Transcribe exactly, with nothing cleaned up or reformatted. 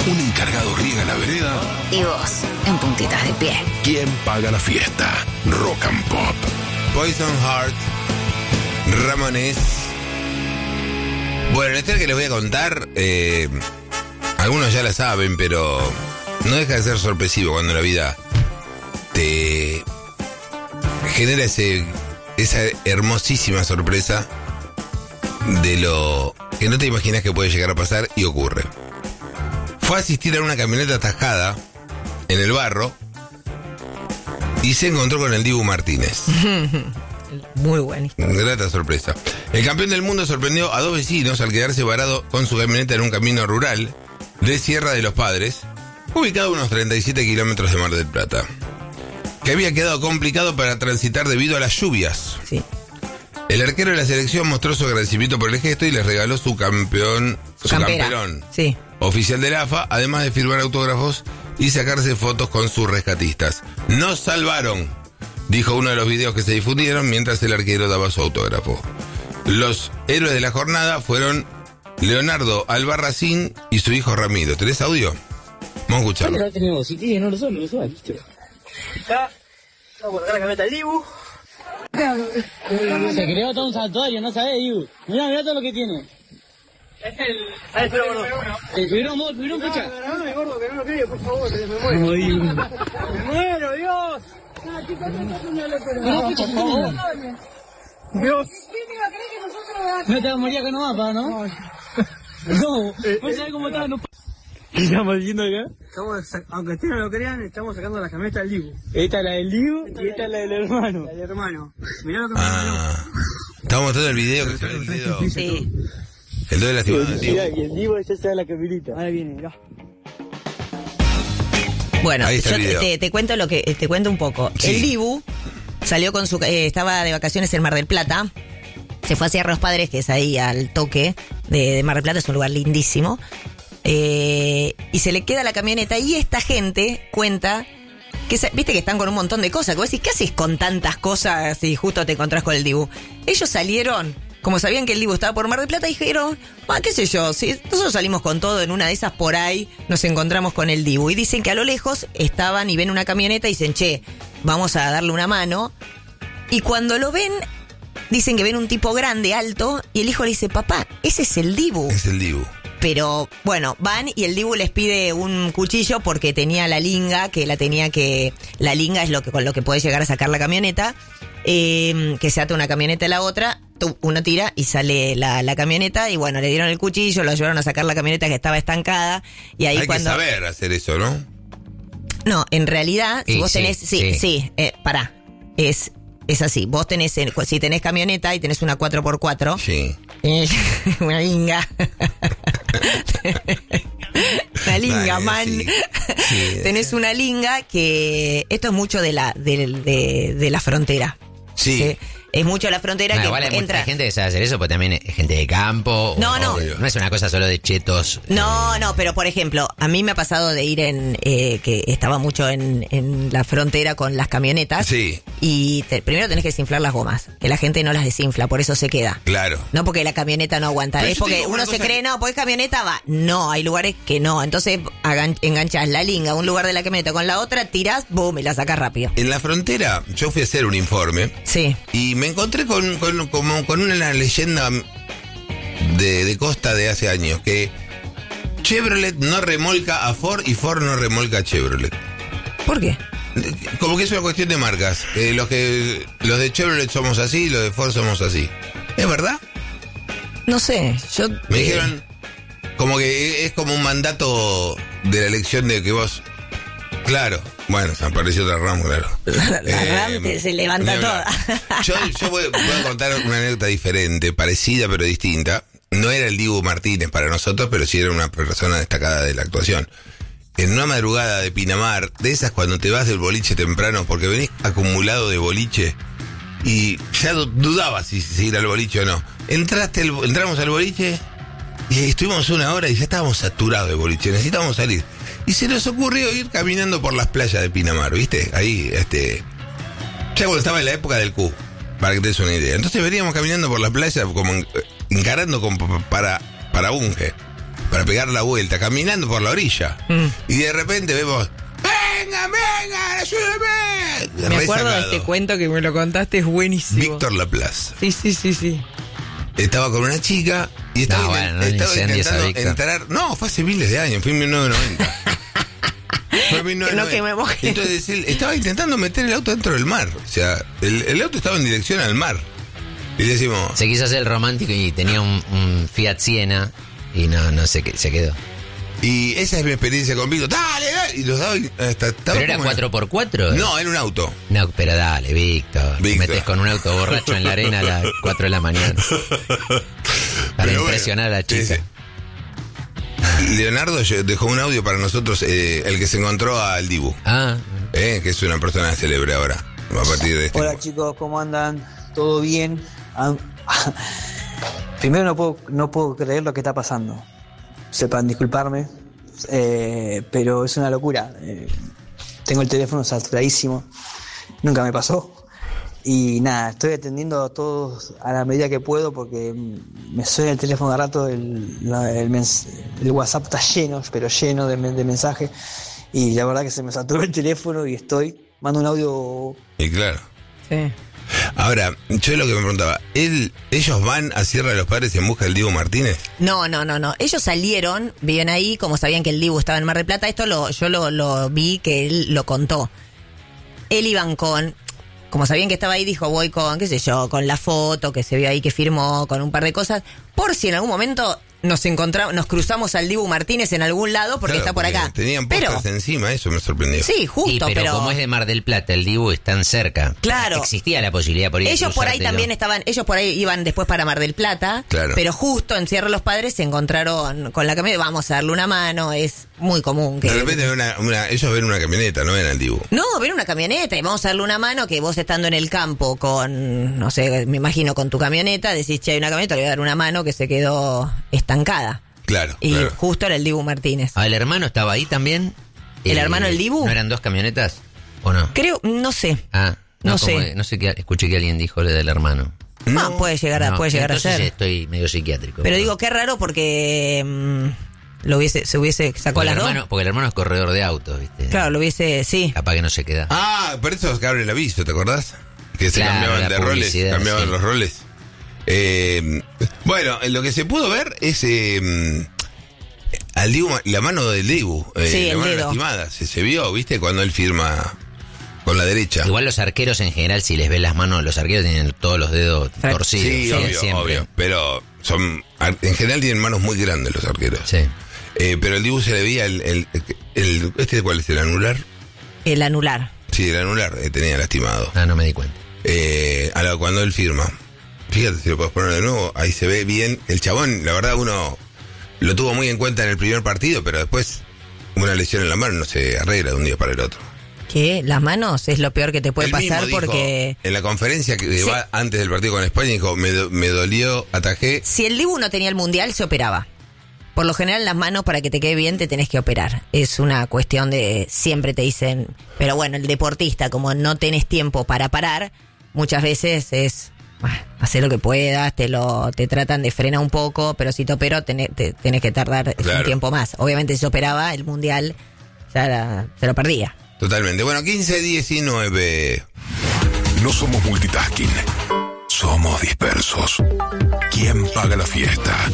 Un encargado riega la vereda. Y vos, en puntitas de pie. ¿Quién paga la fiesta? Rock and Pop. Poison Heart, Ramones. Bueno, la historia que les voy a contar, eh, algunos ya la saben, pero no deja de ser sorpresivo cuando la vida te genera ese, esa hermosísima sorpresa de lo que no te imaginas que puede llegar a pasar y ocurre. Fue a asistir a una camioneta atascada en el barro y se encontró con el Dibu Martínez. Muy buena historia. Grata sorpresa. El campeón del mundo sorprendió a dos vecinos al quedarse varado con su camioneta en un camino rural de Sierra de los Padres, ubicado a unos treinta y siete kilómetros de Mar del Plata, que había quedado complicado para transitar debido a las lluvias. Sí. El arquero de la selección mostró su agradecimiento por el gesto y les regaló su campeón, su, su camperón, sí. oficial del A F A, además de firmar autógrafos y sacarse fotos con sus rescatistas. ¡Nos salvaron!, dijo uno de los videos que se difundieron mientras el arquero daba su autógrafo. Los héroes de la jornada fueron Leonardo Albarracín y su hijo Ramiro. ¿Tenés audio? Vamos a escucharlo. No tenemos, si tiene, no lo son, no lo son, listo. Acá, vamos a sacar la camioneta del Dibu. Se creó todo un santuario, no sabés, Dibu. Mirá, mirá todo lo que tiene. Es el... Ah, espera, gordo. ¿Te subieron vos, subieron, pucha? Agarrame, gordo, que no lo quería, por favor, me muero. Me muero, me muero, Dios. No, chicos, no, pucha, por favor. Dios. No te vas a morir acá nomás, pa, ¿no? No, ¿vos sabés cómo está? No. ¿Qué estamos diciendo acá? Estamos, aunque ustedes no lo crean, estamos sacando la camioneta del Dibu. Esta es la del Dibu y esta es la del hermano. La del hermano. Mirá lo que me ah, estamos mostrando el video que se ve el dedo. Sí. El dedo de la ciudad del Dibu. Mirá, y el Dibu ya se da la camioneta. Ahora viene, mirá. Bueno, Ahí está yo el video. te, te cuento lo que te cuento un poco. Sí. El Dibu salió con su eh, estaba de vacaciones en Mar del Plata. Se fue a Sierra de los Padres, que es ahí al toque de, de Mar del Plata, es un lugar lindísimo. Eh, y se le queda la camioneta y esta gente cuenta que, viste que están con un montón de cosas, que vos decís, ¿qué haces con tantas cosas si justo te encontrás con el Dibu? Ellos salieron, como sabían que el Dibu estaba por Mar del Plata, dijeron, ah, qué sé yo, si nosotros salimos con todo, en una de esas por ahí nos encontramos con el Dibu. Y dicen que a lo lejos estaban y ven una camioneta y dicen, che, vamos a darle una mano. Y cuando lo ven, dicen que ven un tipo grande, alto, y el hijo le dice, papá, ese es el Dibu. Es el Dibu. Pero, bueno, van y el Dibu les pide un cuchillo porque tenía la linga, que la tenía que... La linga es lo que con lo que puede llegar a sacar la camioneta, eh, que se ata una camioneta a la otra, uno tira y sale la, la camioneta, y bueno, le dieron el cuchillo, lo ayudaron a sacar la camioneta que estaba estancada, y ahí Hay cuando... que saber hacer eso, ¿no? No, en realidad, si Sí, vos sí, tenés... Sí, sí, sí, eh, pará, es... Es así, vos tenés, si tenés camioneta y tenés una cuatro por cuatro, Sí. una linga, una linga, Vale, man, sí. Sí. tenés una linga que, esto es mucho de la, de, de, de la frontera. Sí. ¿Sí? Es mucho de la frontera No, que igual hay entra... mucha gente que sabe hacer eso, pero también es gente de campo. No, o- no. o- no es una cosa solo de chetos. No, eh, no, pero por ejemplo, a mí me ha pasado de ir en, eh, que estaba mucho en, en la frontera con las camionetas. Sí. Y te- primero tenés que desinflar las gomas, que la gente no las desinfla, por eso se queda. Claro. No porque la camioneta no aguanta, Pero es yo te porque digo uno una se cosa cree, que- no, porque camioneta va. No, hay lugares que no. Entonces hagan, enganchás la linga a un lugar de la camioneta con la otra, tirás, boom, y la sacás rápido. En la frontera, yo fui a hacer un informe Sí. y me encontré con, con, como, con una leyenda de, de costa de hace años, que Chevrolet no remolca a Ford y Ford no remolca a Chevrolet. ¿Por qué? Como que es una cuestión de marcas. Eh, los que los de Chevrolet somos así, los de Ford somos así. ¿Es verdad? No sé, yo... Me eh, dijeron como que es como un mandato de la elección de que vos... Claro, bueno, se apareció otra RAM, claro. La, la Eh, RAM te- se levanta ni hablar. toda. Yo, yo voy, voy a contar una anécdota diferente, parecida pero distinta. No era el Dibu Martínez para nosotros, pero sí era una persona destacada de la actuación. En una madrugada de Pinamar, de esas cuando te vas del boliche temprano, porque venís acumulado de boliche y ya du- dudabas si, si ir al boliche o no. Entraste el, entramos al boliche y estuvimos una hora y ya estábamos saturados de boliche, necesitábamos salir. Y se nos ocurrió ir caminando por las playas de Pinamar, ¿viste? Ahí, este... Ya cuando estaba en la época del Q, para que te des una idea. Entonces veníamos caminando por la playa como en- encarando con, para, para Bunge. para pegar la vuelta, caminando por la orilla. Mm. Y de repente vemos, ¡venga, venga, ayúdame! Me acuerdo de este cuento que me lo contaste, es buenísimo. Víctor Laplace. Sí, sí, sí, sí. Estaba con una chica y estaba, no, bueno, no estaba intentando a entrar. No, fue hace miles de años, fue en mil novecientos noventa. Fue en mil novecientos noventa. Que no, que me mojé. Entonces él estaba intentando meter el auto dentro del mar. O sea, el, el auto estaba en dirección al mar. Y decimos. Se quiso hacer el romántico y tenía un, un Fiat Siena y no, no sé qué, se quedó. Y esa es mi experiencia con Víctor. Dale, dale. Y los daba hasta. ¿Pero era cuatro por cuatro? No, era un auto. No, pero dale, Víctor. Te metes con un auto borracho en la arena a las cuatro de la mañana. Para pero impresionar bueno, a la chica. Sí, sí. Leonardo dejó un audio para nosotros, eh, el que se encontró al Dibu. Ah. Eh, que es una persona célebre ahora. A partir de este Hola momento. Chicos, ¿cómo andan? ¿Todo bien? Ah, primero no puedo, no puedo creer lo que está pasando. Sepan disculparme, eh, pero es una locura. Eh, tengo el teléfono saturadísimo, nunca me pasó. Y nada, estoy atendiendo a todos a la medida que puedo porque me suena el teléfono de rato, el, la, el, mens- el WhatsApp está lleno, pero lleno de, de mensajes. Y la verdad que se me saturó el teléfono y estoy, mando un audio. Y claro. Sí. Ahora, yo lo que me preguntaba, ¿él, ¿ellos van a Sierra de los Padres en busca del Dibu Martínez? No, no, no, no. Ellos salieron, viven ahí, como sabían que el Dibu estaba en Mar del Plata. Esto lo, yo lo, lo vi que él lo contó. Él iban con, como sabían que estaba ahí, dijo, voy con, qué sé yo, con la foto que se vio ahí que firmó, con un par de cosas, por si en algún momento nos encontramos, nos cruzamos al Dibu Martínez en algún lado porque claro, está por porque acá. Tenían postas encima, eso me sorprendió. Sí, justo, sí, pero, pero como es de Mar del Plata, el Dibu es tan cerca. Claro. Existía la posibilidad por ir ellos por ahí cruzártelo. también estaban, ellos por ahí iban después para Mar del Plata, claro. Pero justo en Sierra de los Padres se encontraron con la camioneta, vamos a darle una mano, es muy común que de repente ven una, una, ellos ven una camioneta, no ven al Dibu. No, ven una camioneta y vamos a darle una mano, que vos estando en el campo con, no sé, me imagino con tu camioneta, decís, che, hay una camioneta, le voy a dar una mano que se quedó estancada. Claro. Y claro. justo era el Dibu Martínez. Ah, ¿el hermano estaba ahí también? ¿El eh, hermano del Dibu? ¿No eran dos camionetas? ¿O no? Creo, no sé. Ah, no, no como, sé. No sé qué, escuché que alguien dijo lo del hermano. No, ah, puede llegar a, no, puede llegar a entonces ser. Estoy medio psiquiátrico. Pero digo, qué raro porque mmm, lo hubiese, se hubiese sacó porque las el hermano, dos. Porque el hermano es corredor de autos, ¿viste? Claro, lo hubiese, sí. Capaz que no se queda. Ah, por eso se abre el aviso, ¿te acordás? Que se Claro, cambiaban de roles, cambiaban sí. los roles. Eh, bueno, lo que se pudo ver es eh, al Dibu, la mano del Dibu, eh, sí, la el mano dedo. lastimada, se, se vio, ¿viste? Cuando él firma con la derecha. Igual los arqueros en general, si les ves las manos, los arqueros tienen todos los dedos torcidos. Sí, sí, obvio, siempre. obvio. Pero son, en general tienen manos muy grandes los arqueros. Sí. Eh, pero el Dibu se le veía el, el, el, ¿este cuál es? ¿El anular? El anular. Sí, el anular eh, tenía lastimado. Ah, no me di cuenta. Eh, a la, cuando él firma. Fíjate si lo puedes poner de nuevo, ahí se ve bien. El chabón, la verdad, uno lo tuvo muy en cuenta en el primer partido, pero después una lesión en la mano no se arregla de un día para el otro. Que las manos es lo peor que te puede Él pasar mismo dijo, porque en la conferencia que sí. va antes del partido con España, dijo, me, do, me dolió, atajé. Si el Dibu no tenía el mundial, se operaba. Por lo general, las manos, para que te quede bien, te tenés que operar. Es una cuestión de, siempre te dicen, pero bueno, el deportista, como no tenés tiempo para parar, muchas veces es, bueno, hacer lo que puedas, te lo te tratan de frenar un poco, pero si te operó, tenés, te, tenés que tardar Claro. un tiempo más. Obviamente, si se operaba, el mundial ya la- se lo perdía. Totalmente. Bueno, quince diecinueve. No somos multitasking. Somos dispersos. ¿Quién paga la fiesta?